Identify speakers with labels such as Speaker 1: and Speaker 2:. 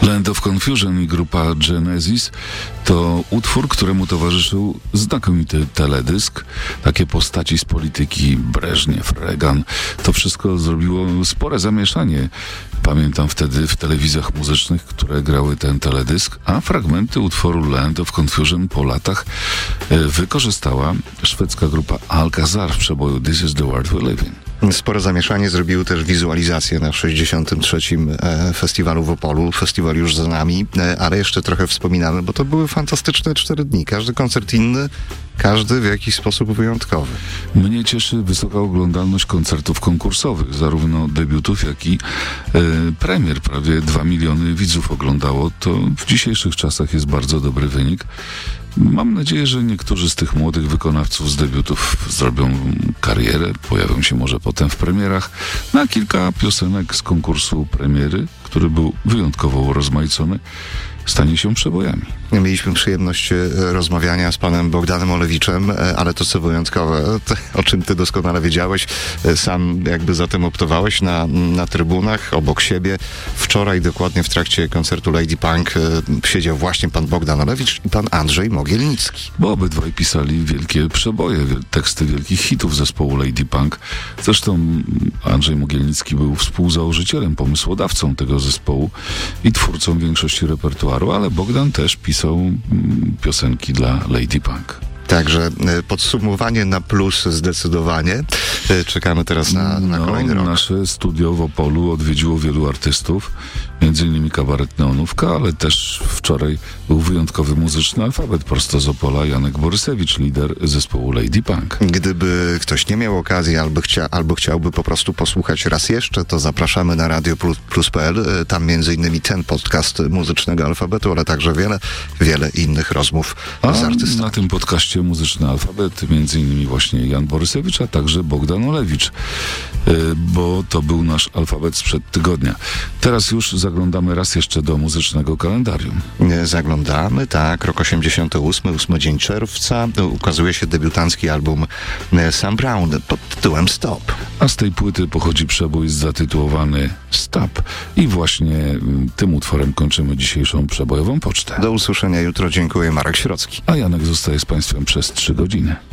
Speaker 1: Land of Confusion i grupa Genesis to utwór, któremu towarzyszył znakomity teledysk. Takie postaci z polityki, Breżniew, Reagan. To wszystko zrobiło spore zamieszanie. Pamiętam wtedy w telewizjach muzycznych, które grały ten teledysk, a fragmenty utworu Land of Confusion po latach wykorzystała szwedzka grupa Alcazar w przeboju This is the World We Live in.
Speaker 2: Spore zamieszanie zrobiły też wizualizacje na 63. Festiwalu w Opolu. Festiwal już za nami, ale jeszcze trochę wspominamy, bo to były fantastyczne 4 dni. Każdy koncert inny, każdy w jakiś sposób wyjątkowy.
Speaker 1: Mnie cieszy wysoka oglądalność koncertów konkursowych, zarówno debiutów, jak i premier. Prawie 2 miliony widzów oglądało. To w dzisiejszych czasach jest bardzo dobry wynik. Mam nadzieję, że niektórzy z tych młodych wykonawców z debiutów zrobią karierę, pojawią się może potem w premierach. Na kilka piosenek z konkursu premiery, który był wyjątkowo urozmaicony, stanie się przebojami.
Speaker 2: Mieliśmy przyjemność rozmawiania z panem Bogdanem Olewiczem, ale to co wyjątkowe, to, o czym ty doskonale wiedziałeś, sam jakby za tym optowałeś na trybunach obok siebie. Wczoraj dokładnie w trakcie koncertu Lady Punk siedział właśnie pan Bogdan Olewicz i pan Andrzej Mogielnicki.
Speaker 1: Bo obydwaj pisali wielkie przeboje, teksty wielkich hitów zespołu Lady Punk. Zresztą Andrzej Mogielnicki był współzałożycielem, pomysłodawcą tego zespołu i twórcą większości repertuaru, ale Bogdan też pisał piosenki dla Lady Punk.
Speaker 2: Także podsumowanie na plus zdecydowanie. Czekamy teraz na kolejny rok.
Speaker 1: Nasze studio w Opolu odwiedziło wielu artystów, między innymi kabaret Neonówka, ale też wczoraj był wyjątkowy muzyczny alfabet prosto z Opola, Janek Borysewicz, lider zespołu Lady Punk.
Speaker 2: Gdyby ktoś nie miał okazji albo chciałby po prostu posłuchać raz jeszcze, to zapraszamy na radioplus.pl. Tam między innymi ten podcast muzycznego alfabetu, ale także wiele innych rozmów z artystami.
Speaker 1: Na tym podcaście Muzyczny Alfabet, między innymi właśnie Jan Borysewicz, a także Bogdan Olewicz, bo to był nasz alfabet sprzed tygodnia. Teraz już zaglądamy raz jeszcze do muzycznego kalendarium.
Speaker 2: Zaglądamy, tak, rok 88, 8 dzień czerwca, ukazuje się debiutancki album Sam Brown pod tytułem Stop.
Speaker 1: A z tej płyty pochodzi przebój zatytułowany Stop i właśnie tym utworem kończymy dzisiejszą przebojową pocztę.
Speaker 2: Do usłyszenia jutro, dziękuję, Marek Środzki.
Speaker 1: A Janek zostaje z Państwem przez 3 godziny.